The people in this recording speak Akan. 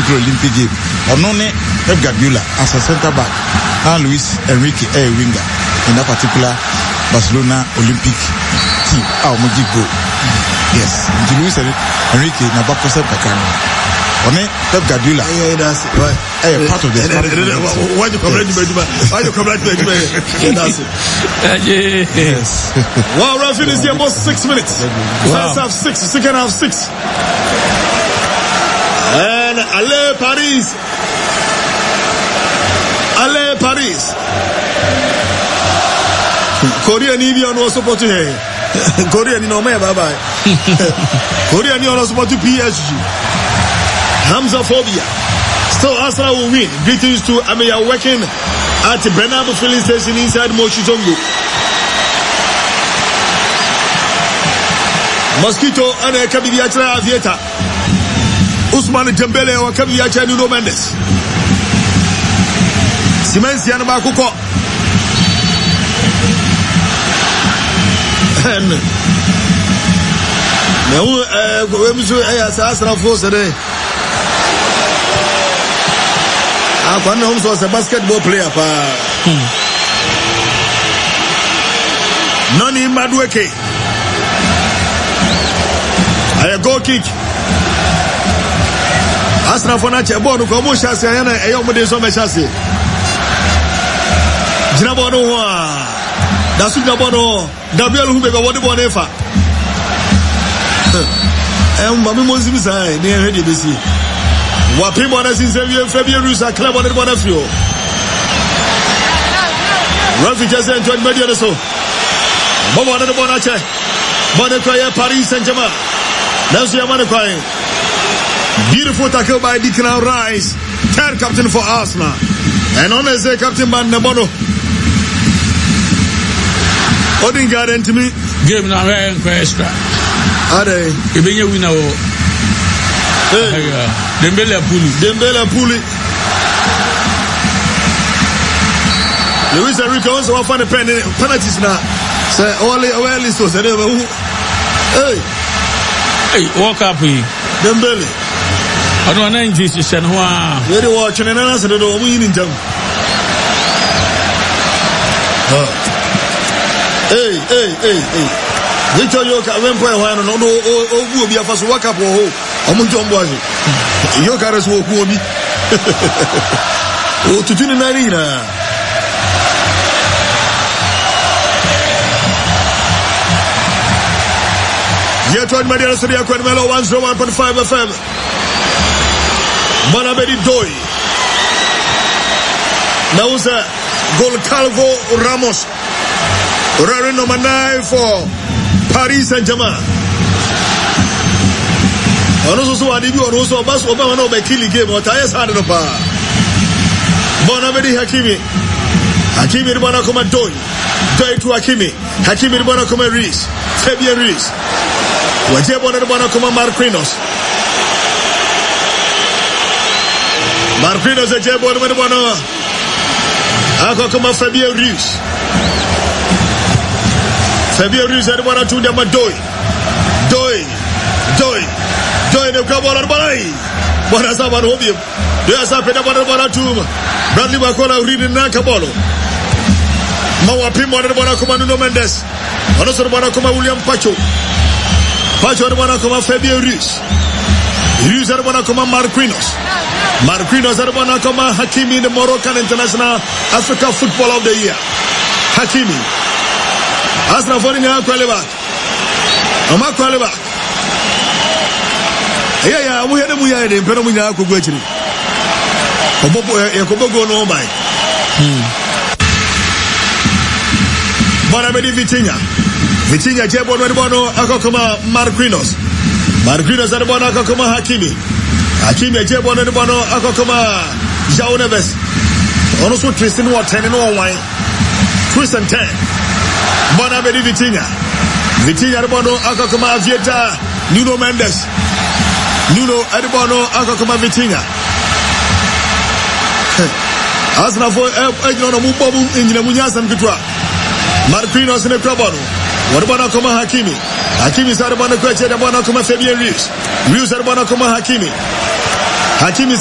particular Olympic game. Onone Pep Guardiola as a centre back, and Luis Enrique a winger in that particular Barcelona Olympic team. Moji go. Yes, Luis Enrique na back concept kakano. On Pep Guardiola. Yeah, that's right. Part of this. Why you come right to That's it. Yes. Well, referee is here about 6 minutes. First half 6, second half 6. And Allez Paris. Allez Paris. Korea ni bi ono support here. Korea ni no me bye bye. Korea ni ono support PSG. Hamza Phobia. Still Arsenal will win. Greetings to Ameya working at Bernabeu filling station inside Moshizongo. Mosquito and Kabidiatra Avieta. Usman Dembele or Kabidiatra Nuno Mendes. Simensi and Bakuko. And now, Arsenal force today. One Holmes was a basketball player. Noni Madueke. A goal kick. Arsenal for Nacha Bono Komusha Sayana, a young Medeso Machasi. Jinabono, Dasuja Bono, Gabriel Hubega, what ever. And Mammy Mozimsa, near Ready BC. Wapimo na sinzevie Fabien Rusa club on the Bonafio. Rafi Jesse and John Media so. Bobo on the Bonache. Bonacoya Paris Saint-Germain. That's the Bonacoya. Beautiful tackle by Declan Rice. Third captain for Arsenal. And on as a captain by Nabono. Odingard and to me. Game now extra. Are they? If you win Dembele Puli. Luis Enrique also found the penalties now. Say only so say hey, walk up here. Dembele. I don't know English is and who very watching and answer the door winning jump. Hey. Victor Yoka went for a while and will be a first walk up or Omuntombozi. Yoka is walk me. Oh, to do the arena. Yet one Madia Studio Quadmelo 101.5 FM. Manabedi Doi. Now, sir, Goncalvo Ramos. Running number 9 for Paris Saint-Germain. Also, I did also Bas Obama no killing game or Tires had no power. Bonavedi Hakimi. Hakimi Bonacoma Doi. Doi to Hakimi. Hakimi Bonacoma Reese. Fabian Reese. Wajabon Bonacoma Marquinhos. Marquinhos a Jabon Bono. Akokoma Fabian Reese. Fabian Ruiz had one or two Dama Doi the Kabbalah Balai. What has happened? There's a Pedabana tomb. Bradley Bacola reading Nakabolo. Mawa Pimo and Bonacoma Nuno Mendes. Also Bonacoma William Pacho and Bonacoma Fabian Ruiz. Ruiz and Bonacoma Marquinhos and Bonacoma Hakimi, the Moroccan International Africa Footballer of the Year. Hakimi. Asna for the Aqualiba. Amaqualiba. Yeah, we had a Muya in Peramina Kuguchi. Obogo no by. Bonabedi Vitinha Jebon Bono Akokoma Marquinhos at the Bono Akokoma Hakimi Jebon and Bono Akokoma Jao Neves. Also Tristan Watson and all wine. Twist and 10. Bonabedi Vitinha Bono Akokoma Vieta Nuno Mendes Adebono Akokoma Vitinha. Asna for Edron Mubobu in Munyas and Kitwa Marquinhos in the Krabono. What about Akoma Hakimi is Adebono Queche, Adebono Koma Fabian Reeves at Bonacoma Hakimi